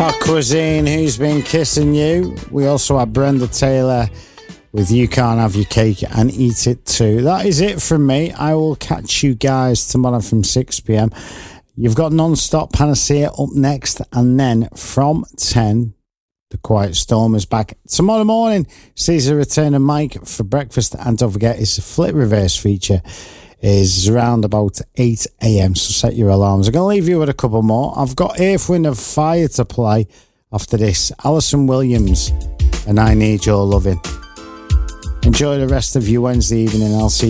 Cuisine, Who's Been Kissing You? We also have Brenda Taylor with You Can't Have Your Cake and Eat It Too. That is it from me. I will catch you guys tomorrow from 6 p.m. You've got Non-Stop Panacea up next, and then from 10, The Quiet Storm is back. Tomorrow morning sees the return of Mike for breakfast, and don't forget his Flip Reverse feature is around about 8 a.m, so set your alarms. I'm going to leave you with a couple more. I've got Earth, Wind and Fire to play after this. Alison Williams and I Need Your Loving. Enjoy the rest of your Wednesday evening. I'll see you